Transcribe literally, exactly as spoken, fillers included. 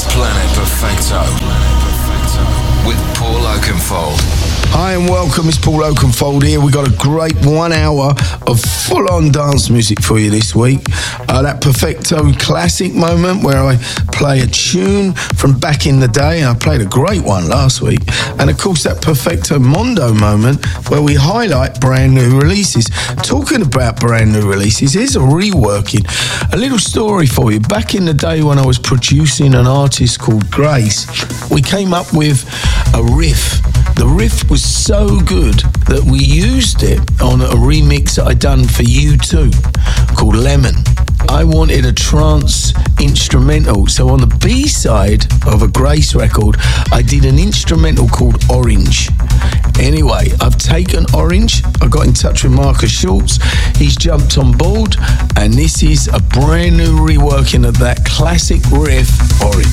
Planet Perfecto with Paul Oakenfold. Hi and welcome, it's Paul Oakenfold here. We got a great one hour of full-on dance music for you this week. Uh, that Perfecto classic moment where I play a tune from back in the day, and I played a great one last week. And of course that Perfecto Mondo moment where we highlight brand new releases. Talking about brand new releases, here's a reworking. A little story for you. Back in the day when I was producing an artist called Grace, we came up with a riff. The riff was so good that we used it on a remix that I done for U two called Lemon. I wanted a trance instrumental, so on the B-side of a Grace record, I did an instrumental called Orange. Anyway, I've taken Orange, I got in touch with Marcus Schultz, he's jumped on board, and this is a brand new reworking of that classic riff, Orange.